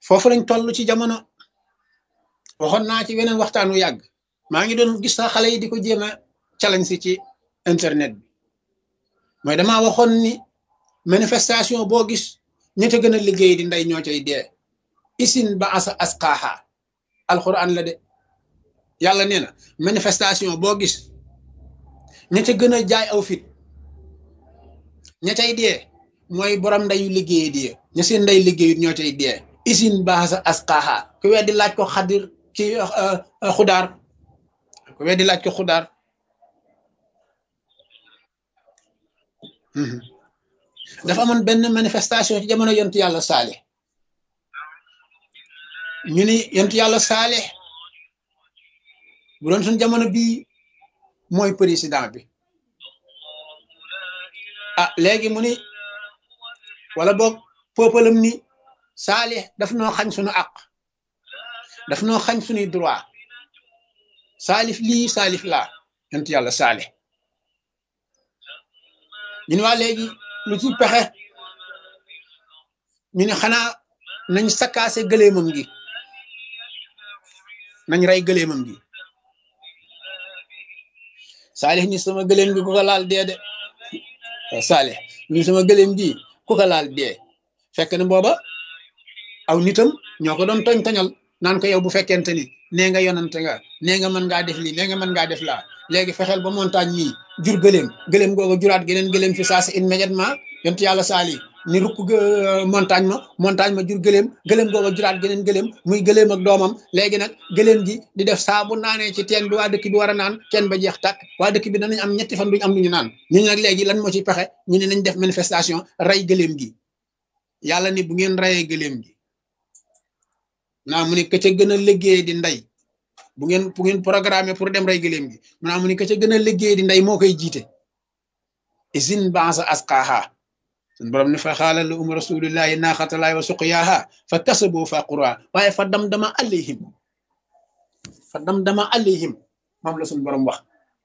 foofu lañ toll ci jamono. waxoon naa ci weneen waxtaanu yàgg maa ngi doon gis sax xale yi di ko jéem a challenge si ci internet bi mooy damaa waxoon ni manifestation boo gis ña ca gën a liggéey di ndey ñoo cay dee isin ba asa asqaaha alquran la de yàlla nee na manifestation boo gis ña ca gën a jaay aw fit ña cay dee mooy borom ndeyu liggéey di ña seen ndey liggéeyut ñoo cay dee isin ba asa asqaaha ku weddi laaj ko xadir ci xudaar ku weddi laaj ko xudaar dafa amoon benn manifestation ci jamono yontu yàlla Saalix ñu ni yontu yàlla Saalix bu doon suñ jamono bii mooy président bi ah léegi mu ni wala boog peuple ni Saalix daf noo xañ suñu àq daf noo xañ suñuy droit Saalix lii Saalix laa yontu yàlla Saalix ñu ne waa léegi lu ci pexe ñu ne xanaa nañ sakkaase gëleemam gi nañ rey gëleemam gi Saalix ni sama gëleem gi ku ko laal dee de Saalix ni sama gëleem gi ku ko laal dee fekk na booba aw nitam ñoo ko doon toñ-toñal naan ko yow bu fekkente ni nee nga yonante nga nee nga mën ngaa def lii nee nga mën ngaa def laa léegi fexeel ba montagne mii jur gëleem googa juraat geneen gëleem fi saa si immédiatement yontu yàlla Saalix ni rukk montagne ma jur gëleem googa juraat geneen gëleem muy gëleem ak doomam léegi nag gëleem gi di def saa bu naanee ci teen bi waa dëkk bi war a naan teen ba jeex tàkk waa dëkk bi danañ am ñetti fan duñ am lu ñu naan ñu ne nag léegi lan moo ci pexe ñu ne nañ def manifestation rey gëleem gi yàlla ni bu ngeen reyee gëleem gi naa mu ni ka ca gën a liggéey di ndey bu ngeen programmé pour dem rey gëleem gi naa mu ni ka ca gën a liggéey di ndey moo koy jiite isin baasa asqaaha sun borom ne fa xaala lahum rasulullahi naaxatalaay wa suqyaaha fa kasabu fa qura waaye fa damdama alayhim moom la suñ borom wax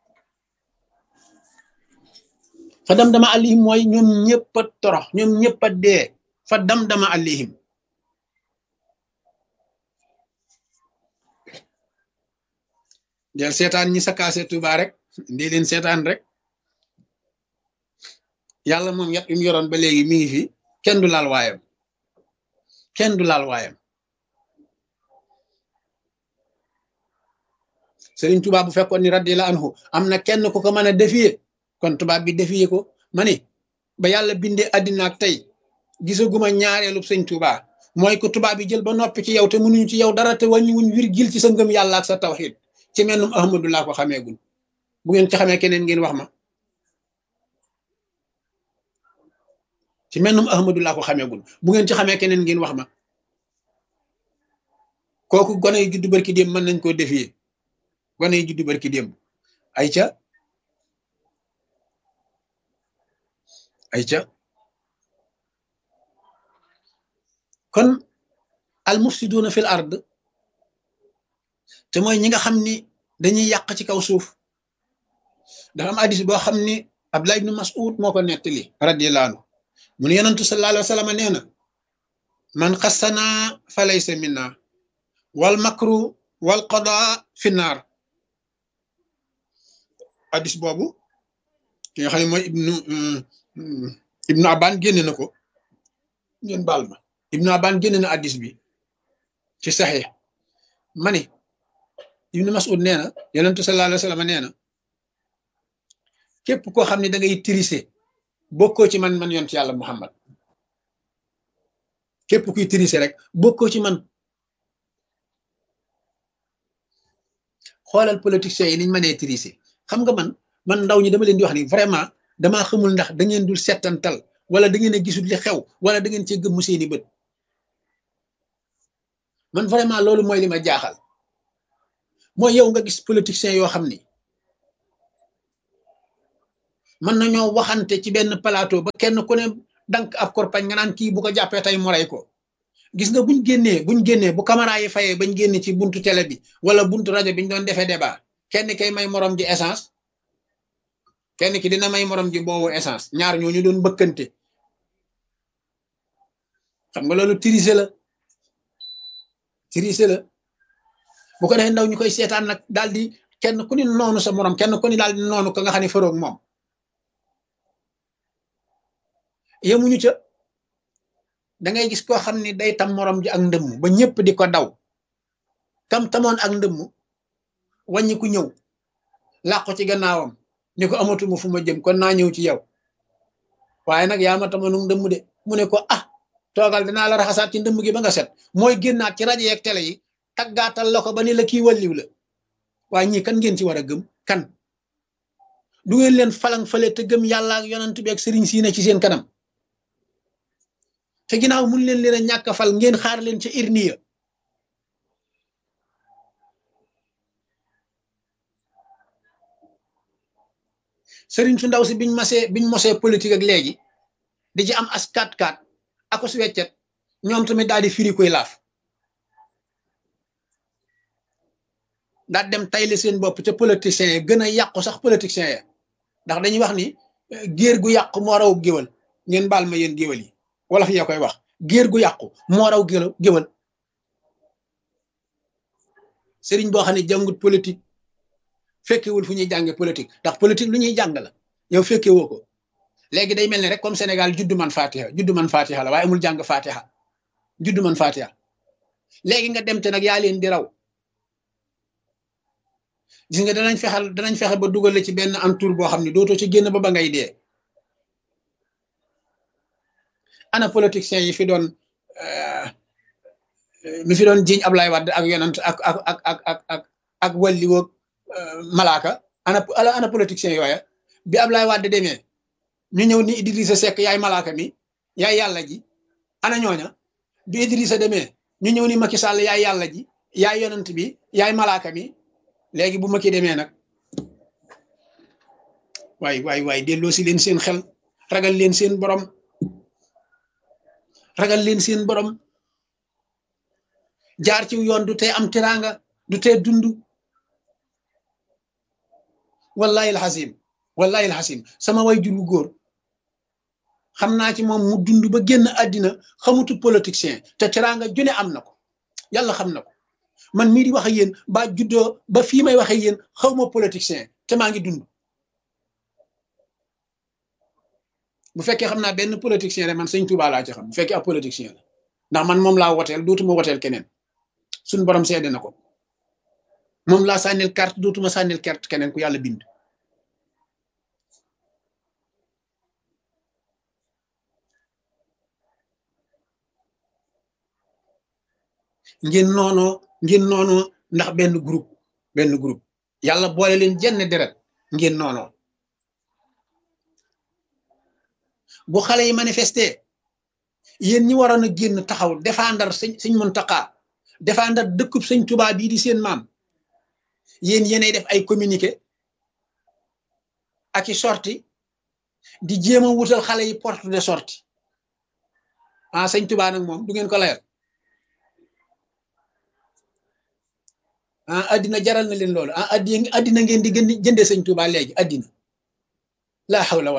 fa damdama alayhim mooy ñoom ñëpp a torox ñoom ñëpp a dee fa damdama alayhim del seetaan ñi sakkaase Tuuba rek ndi leen seetaan rek yàlla moom yat yum yoroon ba léegi mi ngi fi kenn du laal waayam Sëriñ Tuuba bu fekkoon ni radiyallahu anhu am na kenn ku ko mën a défier kon tubaab bi défier ko ma ni ba yàlla bindee àddina ak tey gisaguma ñaareelub Sëriñ Tuuba mooy ko tubaab bi jël ba noppi ci yow te mënuñu ci yow dara te wàññiwuñ virgule ci sa ngëm yàlla ak sa tawxiid ci mennum Ahmadu laa ko xameegul bu ngeen ci xamee keneen ngeen wax ma ci mennum Ahmadu laa ko xameegul bu ngeen ci xamee keneen ngeen wax ma kooku gone yu juddu barki démb mën nañ koo défier gone yu juddu barki démb ayca kon al mufsiduuna fil ard te mooy ñi nga xam ni dañuy yàq ci kaw suuf dafa am hadis boo xam ni Abdullah ibn Mas'ud moo ko nettali radiyallahu anhu mu ne yonantu sallallahu alayhi wa sallam nee na man xassana fa laysa minna wal makru wal qada fi naar hadis boobu ki nga xam ne mooy ibnu Aban génne na ko ngeen baal ma ibnu Aban génne na hadis bi ci saxiix ma ni ibnu Mas'ud nee na yonentu sallallahu alayhi wa sallam nee na képp koo xam ne da ngay tirise bokkoo ci man yonent yàlla Muhammad képp kuy tirise rek bokkoo ci man xoolal politiciens yi niñ mënee tirise xam nga man ndaw ñi dama leen di wax ni vraiment damaa xamul ndax da ngeen dul settantal wala da ngeen a gisul li xew wala da ngeen cee gëmmu seeni bët man vraiment loolu mooy li ma jaaxal mooy yow nga gis politiciens yoo xam ni mën nañoo waxante ci benn plateau ba kenn ku ne dank ab korpañ nga naan kii bu ko jàppee tey mu rey ko gis nga buñ génnee bu caméra yi fayee bañ génne ci buntu télé bi wala buntu rajo bi ñu doon defee débat kenn kay may morom ji essence kenn ki dina may morom ji boobu essence ñaar ñooñu doon bëkkante xam nga loolu tirise la triché la bu ko defee ndaw ñu koy seetaan nag daal di kenn ku ni noonu sa morom kenn ku ni daal di noonu ko nga xam ne faroog moom yemuñu ca da ngay gis koo xam ni day tam morom ji ak ndëmm ba ñëpp di ko daw tam tamoon ak ndëmm wàññi ku ñëw làqu ci gannaawam ni ko amatuma fu ma jëm kon naa ñëw ci yow waaye nag yaa ma tamoonu ndëmm de mu ne ko ah toogal dinaa la raxasaat ci ndëmm gi ba nga set mooy génnaat ci rajo yeeg télé yi taggaatal la ko ba ni la kii walliw la waaye ñii kan ngeen ci war a gëm kan du ngeen leen falang fale te gëm yàlla ak yonent bi ak sëriñ siine ci seen kanam te ginnaaw mun leen leen a ñàkk a fal ngeen xaar leen ca irniya sëriñ su ndaw si biñ mosee politique ak léegi di ci am as 4-4 ako su weccet ñoom tamit daal di firi koy laaf daal dem tayle seen bopp ca politiciens yi gën a yàqu sax politiciens ya ndax dañuy wax ni géer gu yàqu moo raw géwal ngeen baal ma yéen géwal yi wala fi yaa koy wax géer gu yàqu moo raw géwal sëriñ boo xam ne jàngut politique fekkewul fu ñuy jànge politique ndax politique lu ñuy jàng la yow fekke woo ko léegi day mel ni rek comme Sénégal juddu man fatiha la waaye amul jàng fatiha juddu man fatiha léegi nga dem te nag yaa leen di raw gis nga danañ fexe ba dugal la ci benn entour boo xam ne dootoo ci génn ba ngay dee ana politiciens yi fi doon mi fi doon jiiñ Ablaye Wade ak yonant ak walli woog malaaka ana politiciens yooya bi Ablaye Wade demee ñu ñëw ni Idrissa Seck yaay malaaka mi yaay yàlla ji ana ñooña bi Idrissa demee ñu ñëw ni Macky Sall yaay yàlla ji yaay yonant bi yaay malaaka mi léegi bu Macky demee nag waay delloo si leen seen xel ragal leen seen borom jaar ci yoon du tee am teraanga du tee dund wallahi alxasim sama way jur wu góor xam naa ci moom mu dund ba génn àddina xamutu politicien te teraanga june am na ko yàlla xam na ko man mii di wax ak yéen ba juddoo ba fii may wax ak yéen xawma politicien te maa ngi dund bu fekkee xam naa benn politicien rek man sëñ Touba laa ci xam bu fekkee ab politicien la ndax man moom laa woteel dootuma woteel keneen suñ borom seede na ko moom laa sànnil carte dootuma sànnil carte keneen ku yàlla bind ngeen noonoo ndax benn groupe yàlla boole leen jenn deret ngeen noonoo bu xale yi manifesté yéen ñi waroon a génn taxaw défendre sëñ Muntaxa défendre dëkkub sëñ Tuubaa bii di seen maam yéenay def ay communiqué ak i sorti di jéem a wutal xale yi porte de sortie sëñ Tuubaa nag moom du ngeen ko layal addina jaral na leen loolu addina ngeen di gën jënde sëñ Tuubaa léegi addina laa hawla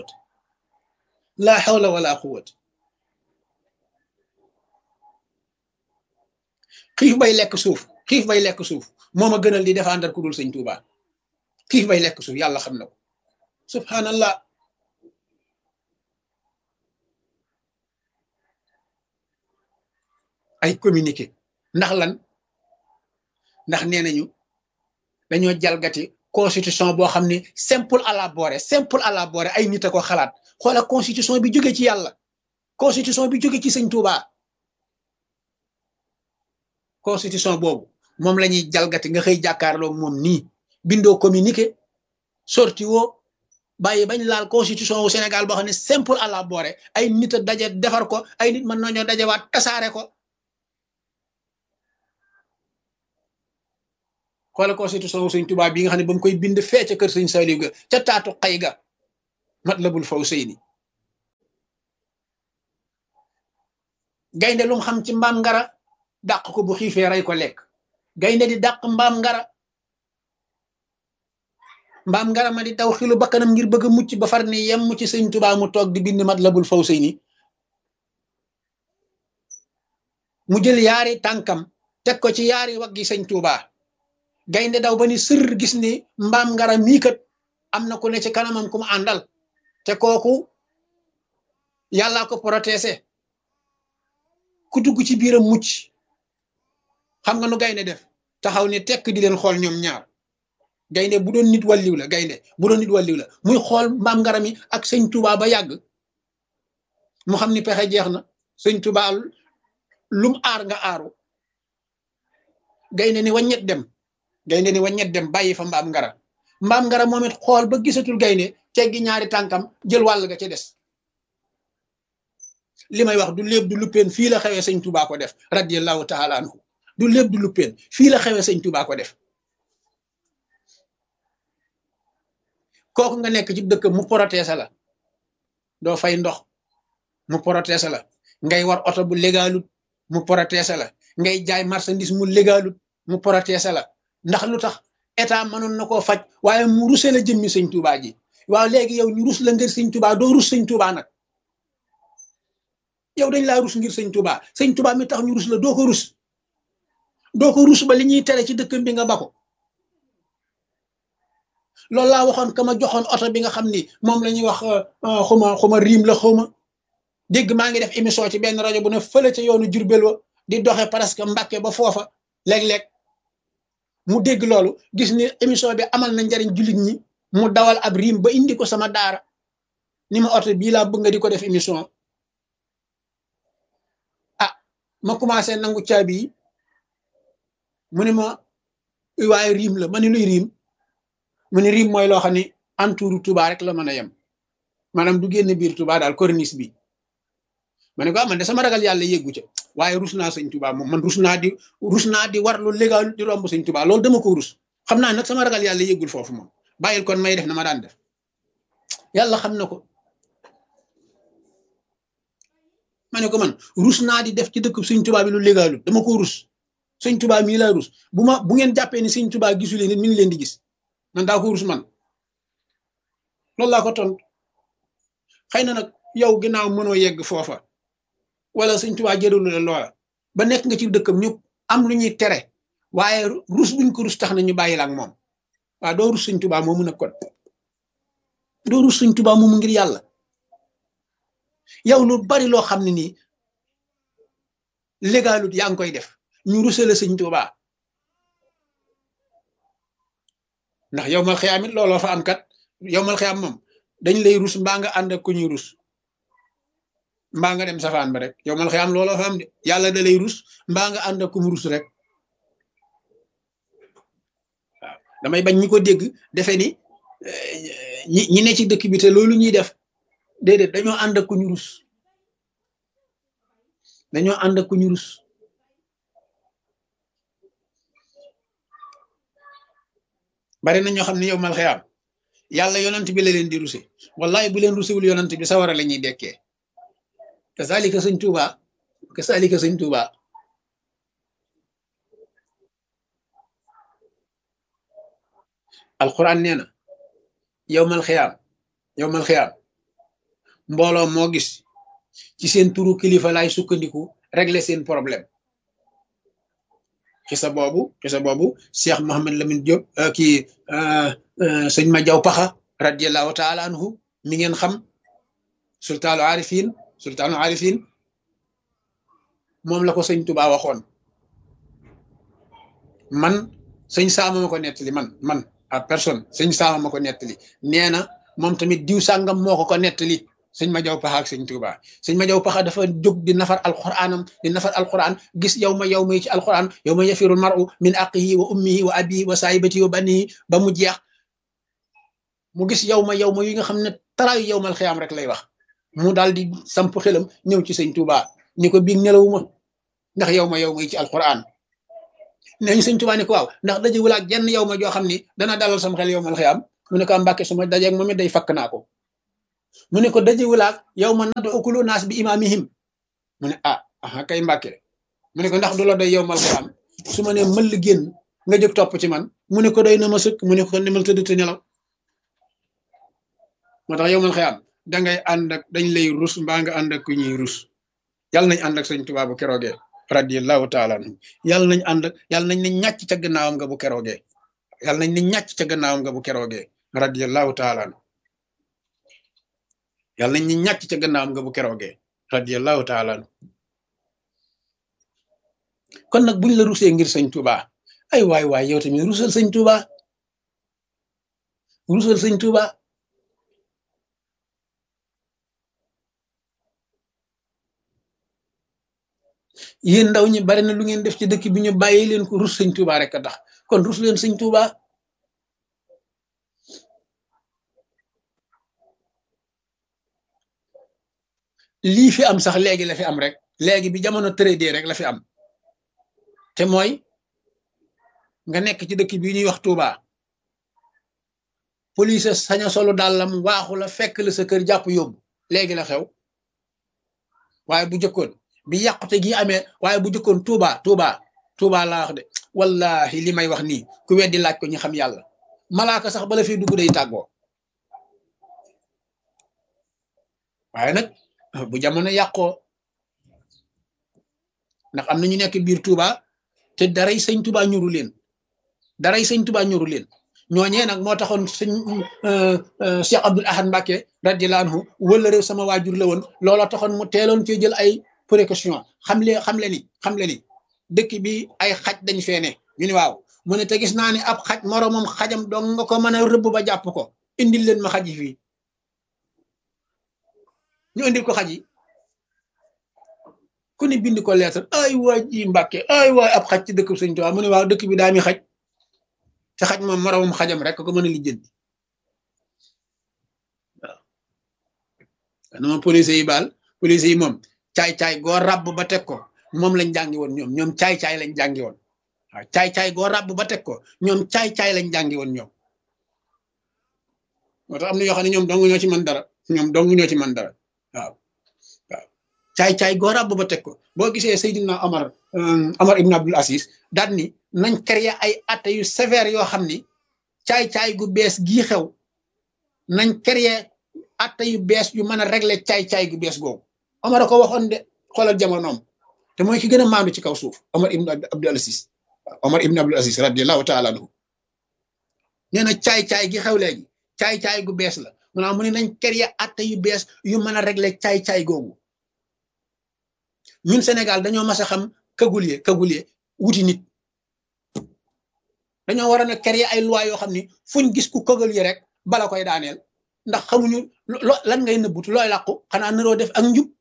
wala quwwat xiif bay lekk suuf moo ma gënal di défendre ku dul sëñ Tuubaa xiif bay lekk suuf yàlla xam na ko subhanallah ay communiqué ndax lan ndax nee nañu dañoo jalgati constitution boo xam ne simple à la ay nit a ko xalaat xoola constitution bi jóge ci yàlla constitution bi jóge ci sëñ Tuubaa constitution boobu moom la ñuy jalgati nga xëy jàkkaarloo moom nii bindoo communiqué sorti woo bàyyi bañ laal constitution wu Sénégal boo xam ne simple à la ay nit a daje defar ko ay nit mën nañoo dajewaat tasaare ko xoola constitution wu sëñ Tuubaa bi nga xam ne ba mu koy bind fee ca kër sëñ Saliou ga ca taatu xay ga Matlabul Fawzayni gaynde lu mu xam ci mbaam ngara dàq ko bu xiifee rey ko lekk gaynde di dàq mbaam ngara ma di daw xilu bakkanam ngir bëgg a mucc ba far ni yem ci sëñ Tuubaa mu toog di bind Matlabul Fawzayni mu jël yaari tànkam teg ko ci yaari waggi sëñ Tuuba gaynde daw ba ni sër gis ni mbaam ngara mii kat am na ku ne ci kanamam ku mu àndal te kooku yàllaa ko protésé ku dugg ci biiram mucc xam nga nu gaynde def taxaw ni tekk di leen xool ñoom ñaar gaynde bu doon nit wàlliw la gaynde bu doon nit wàlliw la muy xool mbaam ngara mi ak sëñ Tuuba ba yàgg mu xam ni pexe jeex na sëñ Tuuba lum aar nga aaru gaynde ni waññet dem bàyyi fa mbaam ngara moom it xool ba gisatul gaynde teggi ñaari tànkam jël wàll ga ca des li may wax du léeb du luppeen fii la xewee sëñ Tuuba ko def radiyallahu taala anhu du léeb du luppeen fii la xewee sëñ Tuuba ko def kooku nga nekk ci dëkk mu protésé la doo fay ndox mu protésé la ngay war oto bu légalut mu protésé la ngay jaay marchandise mu légalut mu protésé la ndax lu tax état mënoon na koo faj waaye mu rusé la jëmmi sëñ Tuuba ji waaw léegi yow ñu rus la ngir sëñ Tuuba doo rus sëñ Tuuba nag yow dañ laa rus ngir sëñ Tuuba mi tax ñu rus la doo ko rus ba li ñuy tere ci dëkkam bi nga ba ko loolu laa waxoon ka ma joxoon oto bi nga xam ni moom la ñuy wax xuma riim la xawma dégg maa ngi def émission ci benn rajo bu ne fële ca yoonu Jurbel wa di doxe presque Mbàkke ba foofa léeg-léeg mu dégg loolu gis ni émission bi amal na njariñ jullit ñi mu dawal ab riim ba indi ko sama daara ni ma oto bii laa bëgg nga di ko def émission ah ma commencé nangu caabi yi mu ne ma waaye riim la ma ni luy riim mu ne riim mooy loo xam ne entouru Touba rek la mën a yem maanaam du génn biir Touba daal corniche bi ma ne ko man de sama ragal yàlla yeggu ca waaye rus naa sëñ Touba moom man rus naa di war lu légal di romb sëñ Touba loolu dama ko rus xam naa nag sama ragal yàlla yeggul foofu moom bàyyil kon may def na ma daan def yàlla xam na ko ma ne ko man rus naa di def ci dëkk sëñ Touba bi lu légalul dama ko rus sëñ Touba mii laa rus bu ngeen jàppee ni sëñ Touba gisuleen nit mi ngi leen di gis man daa ko rus man loolu laa ko tontu xëy na nag yow ginnaaw mënoo yegg foofa wala sëñ Tuubaa jëralu la loola ba nekk nga ci dëkkam ñu am lu ñuy tere waaye rus buñ ko rus tax na ñu bàyyi la ak moom waaw doo rus sëñ Tuubaa moomu nag kon doo rus sëñ Tuubaa moomu ngir yàlla yow lu bari loo xam ne nii légalut yaa ngi koy def ñu rusale sëñ Tuubaa ndax yow mal xiyaam it looloo fa am kat yow mal xiyaam moom dañ lay rus mbaa nga ànd ak ku ñuy rus mbaa nga dem safaan ba rek yow mal xiyaam looloo fa am de yàlla da lay rus mbaa nga ànd ak ku mu rus rek waaw damay bañ ñi ko dégg defe ni ñi ne ci dëkk bi te loolu ñuy def déedéet dañoo ànd ak ku ñu rus dañoo ànd ak ku ñu rus bari na ñoo xam ne yow mal xiyaam yàlla yonant bi la leen di ruse wallahi bu leen rusewul yonant bi sawara la ñuy dekkee kasaalika sëñ Tuuba alquran nee na yowmal xiyaam mbooloo moo gis ci seen turu kilifa laay sukkandiku régler seen problème xisa boobu Cheikh Mohammed Lamine Diop kii sëñ ma jaw paxa radiallahu taala anhu mi ngeen xam sultaanu arifin moom la ko sëñ Tuubaa waxoon man sëñ saama ma ko nettali man à personne sëñ saama ma ko nettali nee na moom tamit diw sàngam moo ko nettali sëñ ma jaw paxa ak sëñ Tuubaa sëñ ma jaw paxa dafa jóg di nafar alquran gis yow ma yi ci alquran yow ma yafirul mar'u min aqihi wa ummihi wa abihi wa saahibatihi wa banihi ba mu jeex mu gis yow ma yi nga xam ne taraayu yow mal xiyaam rek lay wax mu daal di samp xelam ñëw ci sëñ Tuubaa ni ko biig nelawuma ndax yow ma yi ci alquran nee ñu sëñ Tuubaa ni ko waaw ndax dajewul ak jenn yow ma joo xam ni dana dalal sama xel yow mal xiyaam mu ne ko Mbàkke su ma dajeeg moom it day fakk naa ko mu ne ko dajewulaak yow ma nad'u kullu naas bi imaamihim mu ne kay Mbàkke mu ne ko ndax du la doy yow mal xiyaam su ma ne mëll génn nga jóg topp ci man mu ne ko doy na ma sëkk mu ne ko demal tëdd te nelaw moo tax yow mal xiyaam dangay ànd ak dañ lay rus mbaa nga ànd ak ku ñuy rus yàlla nañ ànd ak sëñ Tuubaa bu keroogee radiyallahu taala anhu yàlla nañ ànd yàlla nañ ne ñàcc ca gannaawam nga bu keroogee yàlla nañ ne ñàcc ca gannaawam nga bu keroogee radiyallahu taala anhu yàlla nañ ne ñàcc ca gannaawam nga bu keroogee radiyallahu taala anhu kon nag buñ la rusee ngir sëñ Tuuba ay waay yow tamit rusal sëñ Tuuba rusal sëñ Tuuba yéen ndaw ñi bari na lu ngeen def ci dëkk bi ñu bàyyi leen ko rus sëñ Tuuba rek a tax kon rus leen sëñ Tuuba lii fi am sax léegi la fi am rek léegi bi jamono tëradee rek la fi am te mooy nga nekk ci dëkk bi ñuy wax Tuuba police saña solu dàllam waaxu la fekk la sa kër jàpp yóbbu léegi la xew waaye bu jëkkoon bi yàqute gi amee waaye bu jëkkoon Tuuba laa wax de wallahi li may wax nii ku weddi laaj ko ñu xam yàlla malaaka sax bala fi dugg day tàggoo waaye nag bu jamono yàqoo ndax am na ñu nekk biir Tuuba te daray sëñ Tuuba ñuru leen daray sëñ Tuuba ñuru leen ñooñee nag moo taxoon sëñ Cheikh Abdoul Ahad Mbacké radiyallahu anhu wala réew sama waajur la woon looloo taxoon mu teeloon cee jël ay précaution xam le ni dëkk bi ay xaj dañ fee ne ñu ni waaw mu ne te gis naa ni ab xaj moroomam xajam dong nga ko mën a rëbb ba jàpp ko indil leen ma xaj yi fii ñu indil ko xaj yi ku ni bind ko lettre ay waay ji Mbàkke ay waay ab xaj ci dëkk sëñ Tuubaa mu ne waaw dëkk bi daa mi xaj te xaj moom moroomam xajam rek ko mën a lijjanti waaw dama police yi baal police yi moom caay-caay goo ràbb ba teg ko moom lañ jàngi woon ñoom caay-caay lañ jàngi woon waaw caay-caay goo ràbb ba teg ko ñoom caay-caay lañ jàngi woon ñoom moo tax am na yoo xam ne ñoom dong ñoo ci mën dara ñoom dong ñoo ci mën dara waaw waaw caay-caay goo ràbb ba teg ko boo gisee Seydina Omar ibn Abdul Aziz daal ni nañ créer ay atte yu sévère yoo xam ni caay-caay gu bees gii xew nañ créer atte yu bees yu mën a régler caay-caay gu bees googu Omar a ko waxoon de xoolal jamonoom te mooy ki gën a maandu ci kaw suuf Omar ibn Abdul Aziz Omar ibn Abdul Aziz radiyallahu taala anhu nee na caay-caay gi xew léegi caay-caay gu bees la maanaam mu ne nañ créer atte yu bees yu mën a régler caay-caay googu ñun Sénégal dañoo mas a xam kagulie wuti nit dañoo waroon a créer ay loi yoo xam ni fuñ gis ku kagulie rek bala koy daaneel ndax xamuñu lan ngay nëbbutu looy làqu xanaa naroo def ak njub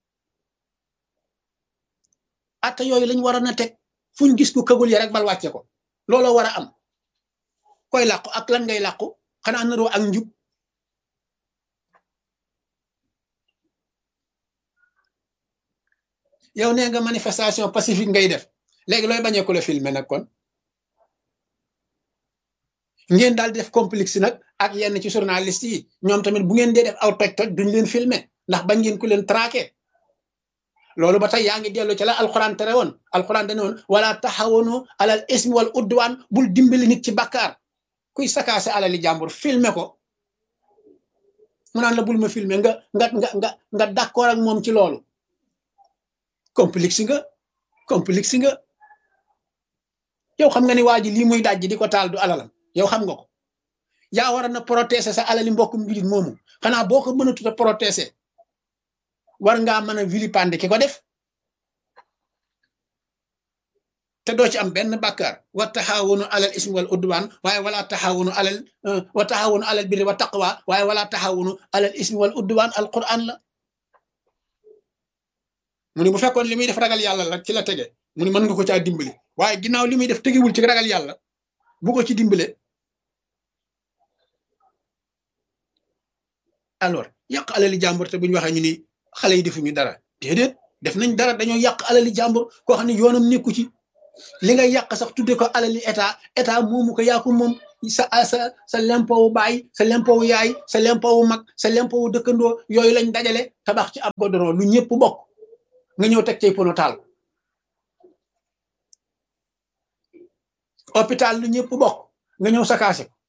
atte yooyu lañ waroon a teg fuñ gis ku kagulie rek bal wàcce ko looloo war a am koy làqu ak lan ngay làqu xanaa naroo ak njub yow nee nga manifestation pacifique ngay def léegi looy bañee ko la filmer nag kon ngeen daal di def complexe nag ak yenn ci journaliste yi ñoom tamit bu ngeen dee def aw toj-toj duñ leen filmer ndax bañ ngeen ku leen traqué loolu ba tey yaa ngi dellu ci la alxuraan tere woon alxuraan dane woon wala taxawanu alal ismi wal udwaan bul dimbali nit ci bàkkaar kuy sakaase alali jàmbur filmer ko mu naan la bul ma filmer nga d'accord ak moom ci loolu complexe nga yow xam nga ni waa ji lii muy dajji di ko taal du alalam yow xam nga ko yaa war a na protéger sa alali mbokkum julit moomu xanaa boo ko mënatut a protéger war ngaa mën a vilipender ki ko def te doo ci am benn bàkkaar wa taxawunu alal ismi wal udwan waaye wala taxawunu alal birri wa taqwa waaye wala taxawunu alal ismi wal udwan alquran la mu ne bu fekkoon li muy def ragal yàlla la ci la tege mu ne mën nga ko caa dimbali waaye ginnaaw li muy def tegewul ci ragal yàlla bu ko ci dimbale alors yàq alali jàmbur te bu ñu waxee ñu ni xale yi defuñu dara déedéet def nañ dara dañoo yàq alali jàmbur koo xam ne yoonam nekku ci li nga yàq sax tudde ko alali état moomu ko yaa ko moom sa lempowu baay sa lempowu yaay sa lempowu mag sa lempowu dëkkandoo yooyu lañ dajale tabax ci ab goudron lu ñëpp bokk nga ñëw teg cay pono taal hôpital lu ñëpp bokk nga ñëw sakaase ko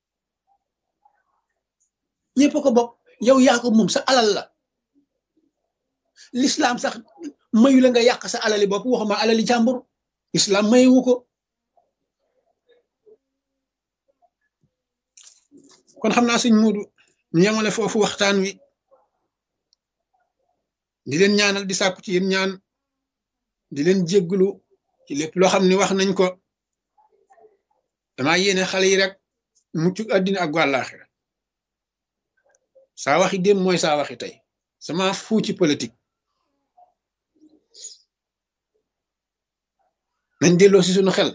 ñëpp ko bokk yow yaa ko moom sa alal la l'islam sax mayu la nga yàq sa alali bopp waxuma alali jàmbur islam mayewu ko kon xam naa suñ muudu ñu yemale foofu waxtaan wi di leen ñaanal di sàkku ci yéen ñaan di leen jégglu ci lépp loo xam ne wax nañ ko dama yéene xale yi rek mucc àddina ak wàllaaxira saa waxi démb mooy saa waxi tey sama fu ci politique nañ delloo si suñu xel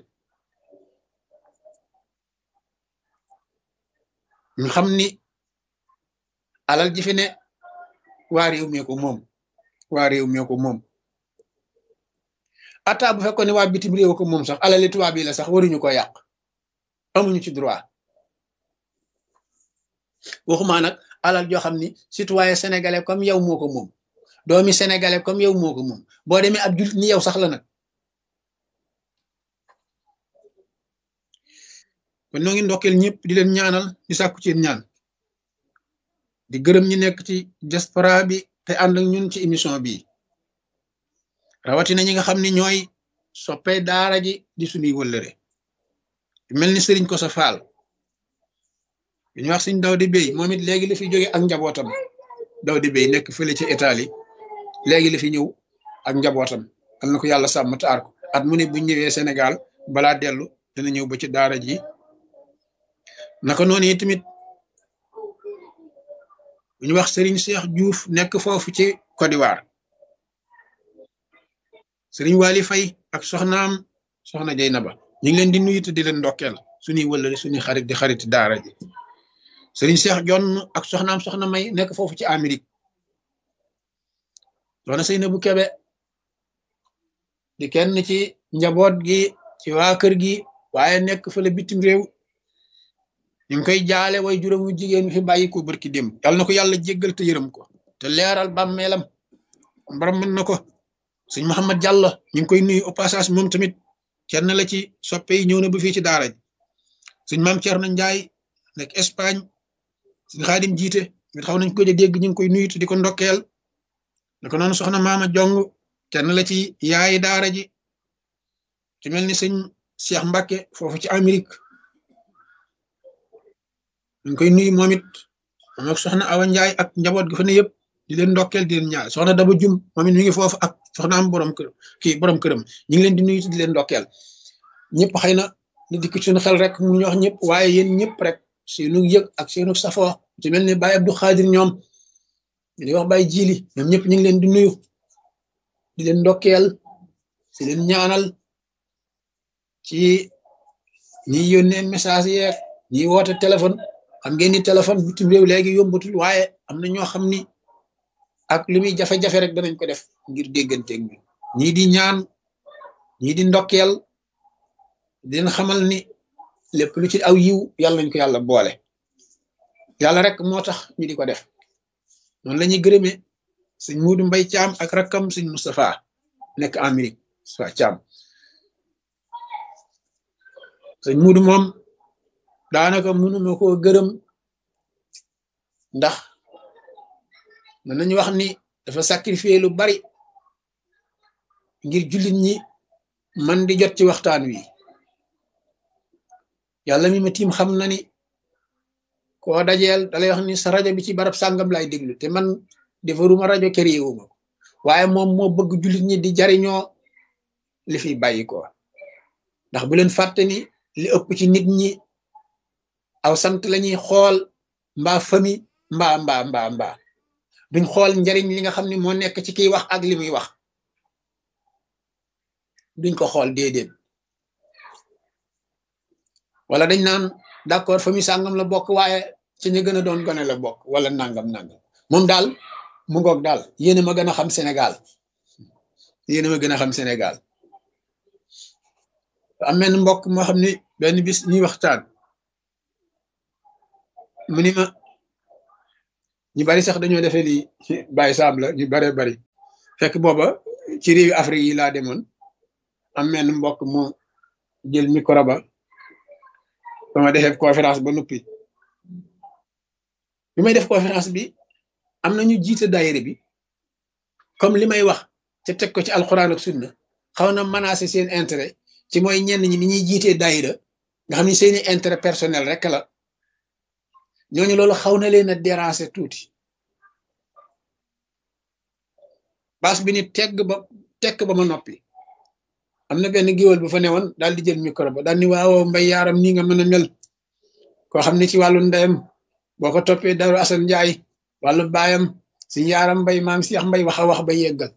ñu xam ni alal ji fi ne waa réew mi ko moom waa réew mi ko moom ata bu fekkoon ne waa bitim réew ko moom sax alali tubaab yi la sax waruñu ko yàq amuñu ci droit waxumaa nag alal joo xam ni citoyen sénégalais comme yow moo ko moom doomi sénégalais comme yow moo ko moom boo demee ab jullit ni yow sax la nag kon noo ngi ndokkeel ñëpp di leen ñaanal di sàkku ci ñaan di gërëm ñi nekk ci diaspora bi te ànd ak ñun ci émission bi rawatina ñi nga xam ni ñooy soppee daara ji di suñuy wëllëre mel ni sëriñ ko sa faal bi ñu wax suñ daw di béy moom it léegi la fi jóge ak njabootam daw di béy nekk fële ci Italie léegi la fi ñëw ak njabootam am na ko yàlla sàmm taar ko at mu ne bu ñëwee Sénégal balaa dellu dina ñëw ba ci daara ji naka noonu yi tamit bu ñu wax Serigne Cheikh Diouf nekk foofu ci Côte d'Ivoire Serigne Wali Faye ak soxnaam soxna Jeynaba ñu ngi leen di nuyu te di leen ndokkeel suñuy wëllëre suñuy xarit di xarit daara ji Serigne Cheikh Jonn ak soxnaam soxna May nekk foofu ci Amérique soxna Seynabou Kebe di kenn ci njaboot gi ci waa kër gi waaye nekk fële bitim réew ñu ngi koy jaale way juróomu jigéen fi bàyyi ko barki démb yàlla na ko yàlla jéggal te yërëm ko te leeral bàmmeelam mbaram mën na ko sëñ Mouhamed Diallo ñu ngi koy nuyu au passage moom tamit kenn la ci soppe yi ñëw na ba fii ci daara ji sëñ Maam Thierno Ndiaye nekk Espagne sëñ Xaadim jiite mit xaw nañ ko dégg ñu ngi koy nuyu te di ko ndokkeel naka noonu soxna Maama Jong kenn la ci yaayi daara ji ci mel ni sëñ Cheikh Mbacke foofu ci Amérique ñu koy nuyu moom it moom ak soxna Awa Ndiaye ak njaboot gi fa ne yëpp di leen ndokkeel di leen ñaar soxna Daba Jum moom it mi ngi foofu ak soxna am borom kër borom këram ñu ngi leen di nuyu di leen ndokkeel ñëpp xëy na li dikk ci suñu xel rek mu ñu wax ñëpp waaye yéen ñëpp rek seenu yëg ak seenu safoo ci mel ni Baye Abdou Khadir ñoom di wax Baye Jili ñoom ñëpp ñu ngi leen di nuyu di leen ndokkeel di leen ñaanal ci ñi yónnee message yeeg ñi woote téléphone xam ngeen ni téléphone bitim réew léegi yombatul waaye am na ñoo xam ni ak li muy jafe-jafe rek danañ ko def ngir dégganteeg ñu ñii di ñaan ñii di ndokkeel di leen xamal ni lépp lu ci aw yiw yàlla nañ ko yàlla boole yàlla rek moo tax ñu di ko def noonu la ñuy gërëmee sëñ Muudu Mbay Caam ak rakkam sëñ Moustapha nekk Amérique Moustapha Caam sëñ Muudu moom daanaka mënuma koo gërëm ndax mën nañu wax ni dafa sacrifier lu bari ngir jullit ñi man di jot ci waxtaan wi yàlla mi ma tiim xam na ni koo dajeel dalay wax ni sa rajo bi ci barab sàngam lay déglu te man defaruma rajo këriwuma waaye moom moo bëgg jullit ñi di jariñoo li fi bàyyi ko ndax bu leen fàtte ni li ëpp ci nit ñi aw sant lañuy xool mbaa famille mbaa duñ xool njariñ li nga xam ne moo nekk ci kiy wax ak li muy wax duñ ko xool déedéet wala dañ naan d'accord famille sàngam la bokk waaye ci ñu gën a doon gone la bokk wala nangam moom daal mu ngoog daal yéen a ma gën a xam Sénégal yéen a ma gën a xam Sénégal am benn mbokk moo xam ne benn bis ñuy waxtaan mu ni ma ñu bari sax dañoo defee lii bàyyi saab la ñu baree bari fekk booba ci réewi Afrique yi laa demoon am benn mbokk mu jël micro ba ma defee conférence ba noppi bi may def conférence bi am na ñu jiite daayira bi comme li may wax te teg ko ci alquran ak sunna xaw na menacé seen intérêt ci mooy ñenn ñi ni ñuy jiitee daayira nga xam ni seeni intérêt personnel rek la ñooñu loolu xaw na leen a déranger tuuti baas bi ni tekk ba ma noppi am na benn géwél bu fa newoon daal di jël micro ba daal ni waaw mbay yaaram nii nga mën a mel koo xam ne ci wàllu ndeyam boo ko toppee Daru Asan Njaay wàllu baayam si yaaram mbay maam Seex Mbay wax a wax ba yeggal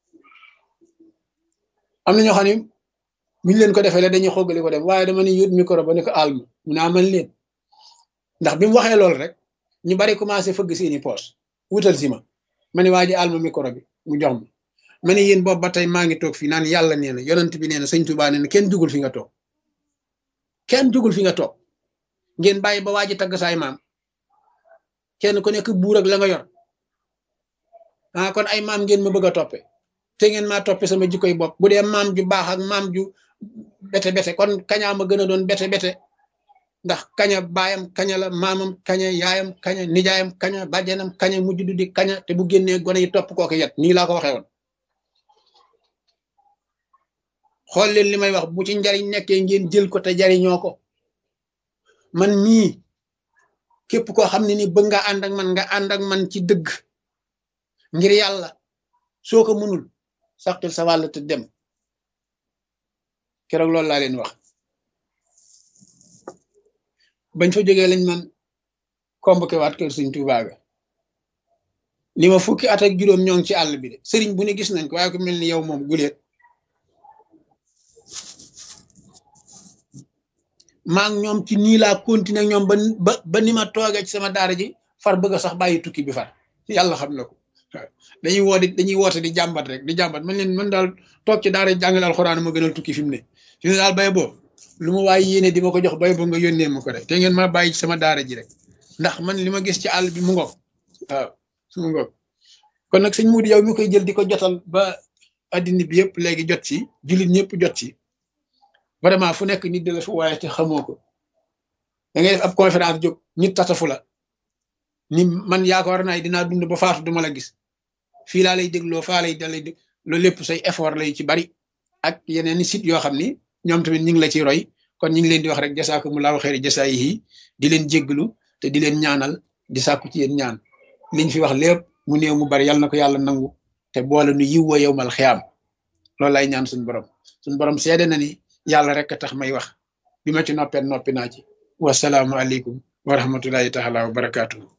am na ñoo xam ne buñ leen ko defee la dañuy xoggali ko dem waaye dama ne yut micro ba ne ko àll mu naa man leen ndax bi mu waxee loolu rek ñu bari commencé fëgg seeni poos wutal si ma ne waa ji àll ma micro bi mu jox ma ne yéen boobu ba tey maa ngi toog fii naan yàlla nee na yonent bi nee na sëñ Tuubaa nee na kenn jugul fi nga toog kenn jugul fi nga toog ngeen bàyyi ba waa ji tagg saay maam kenn ku nekk buur ak la nga yor ah kon ay maam ngeen ma bëgg a toppe te ngeen maa toppe sama jikkoy bopp bu dee maam ju baax ak maam ju bete bete kon kañaa ma gën a doon bete bete ndax kaña baayam kaña la maamam kaña yaayam kaña nijaayam kaña bàjjenam kaña mujj du di kaña te bu génnee gone yi topp kooku yet nii laa ko waxee woon xool leen li may wax bu ci njariñ nekkee ngeen jël ko te jariñoo ko man mii képp koo xam ne ni bëgg nga ànd ak man nga ànd ak man ci dëgg ngir yàlla soo ko mënul saqil sa wàll te dem keroog loolu laa leen wax bañ fa jógee lañ man convoqué waat kër Sëñ Tuubaa ga li ma fukki at ak juróom ñoo ngi ci àll bi de sëriñ bu ne gis nañ ko waaye ko mel ni yow moom guleet maa ngi ñoom ci nii laa continuer ak ñoom ba ni ma toogee ci sama daara ji far bëgg a sax bàyyi tukki bi far yàlla xam na ko dañuy woote di jàmbat rek di jàmbat man leen man daal toog ci daara jàngale alxuraan ma gënal tukki fi mu ne daal bay boo lu ma waaye yéene di ma ko jox bay boo nga yónnee ma ko rek te ngeen ma bàyyi ci sama daara ji rek ndax man li ma gis ci àll bi mu ngoog waaw mu ngoog kon nag sëñ Muudi yow mi koy jël di ko jotal ba addina bi yëpp léegi jot ci jullit ñëpp jot ci vraiment fu nekk nit di la fu waaye te xamoo ko da ngay def ab conférence jóg nit tatafu la ni man yaakaar naa dinaa dund ba faatu duma la gis fii laa lay dégloo faa lay dalay dég loolu lépp say effort lay ci bari ak yeneen i site yoo xam ni ñoom tamit ñu ngi la ciy roy kon ñu ngi leen di wax rek jasaakumullaahu xayri jasaayihi di leen jégglu te di leen ñaanal di sàkku ci yéen ñaan liñ fi wax lépp mu néew mu bari yàlla na ko yàlla nangu te boole nu yiw wa yowmal xiyaam loolu lay ñaan suñu borom seede na ni yàlla rek a tax may wax bi ma ci noppee noppi naa ci wasalaamu aleykum wa rahmatullahi taala wa barakaatu.